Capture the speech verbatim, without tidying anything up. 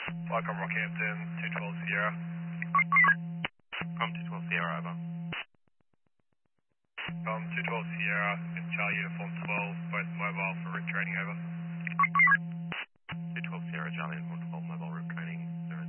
Welcome Rockhampton, two twelve Sierra. I'm two twelve Sierra, over. Um, two twelve Sierra and Charlie Uniform twelve, both mobile for retraining over. two twelve Sierra, Charlie, one twelve.